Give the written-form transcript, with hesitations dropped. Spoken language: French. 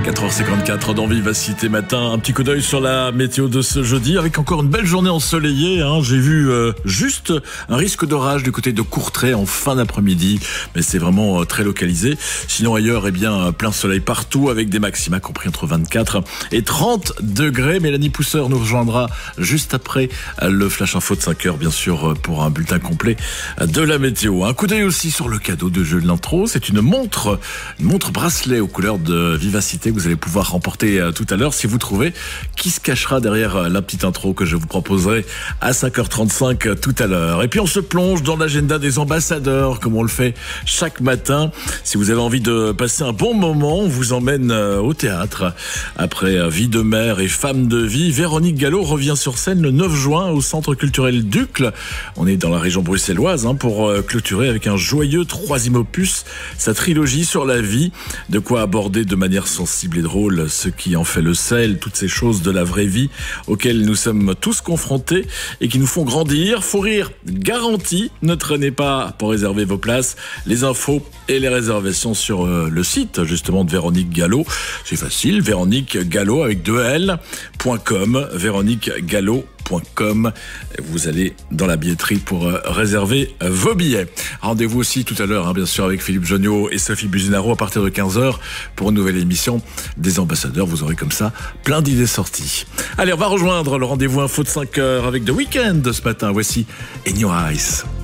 4h54 dans Vivacité Matin. Un petit coup d'œil sur la météo de ce jeudi avec encore une belle journée ensoleillée. J'ai vu juste un risque d'orage du côté de Courtrai en fin d'après-midi, mais c'est vraiment très localisé. Sinon ailleurs, plein soleil partout avec des maxima compris entre 24 et 30 degrés. Mélanie Pousseur nous rejoindra juste après le Flash Info de 5h, bien sûr, pour un bulletin complet de la météo. Un coup d'œil aussi sur le cadeau de jeu de l'intro. C'est une montre bracelet aux couleurs de Vivacité que vous allez pouvoir remporter tout à l'heure si vous trouvez qui se cachera derrière la petite intro que je vous proposerai à 5h35 tout à l'heure. Et puis on se plonge dans l'agenda des ambassadeurs comme on le fait chaque matin. Si vous avez envie de passer un bon moment, on vous emmène au théâtre. Après Vie de mère et Femme de vie, Véronique Gallo revient sur scène le 9 juin au Centre culturel Ducle. On est dans la région bruxelloise pour clôturer avec un joyeux 3e opus, sa trilogie sur la vie. De quoi aborder de manière sensible et drôle ce qui en fait le sel, toutes ces choses de la vraie vie auxquelles nous sommes tous confrontés et qui nous font grandir. Fou rire garanti, ne traînez pas pour réserver vos places. Les infos et les réservations sur le site justement de Véronique Gallo. C'est facile, Véronique Gallo avec 2L.com, Véronique Gallo.com. Vous allez dans la billetterie pour réserver vos billets. Rendez-vous aussi tout à l'heure, bien sûr, avec Philippe Jonniot et Sophie Buzinaro à partir de 15h pour une nouvelle émission des ambassadeurs. Vous aurez comme ça plein d'idées sorties. Allez, on va rejoindre le rendez-vous info de 5h avec The Weeknd ce matin. Voici In Your Eyes.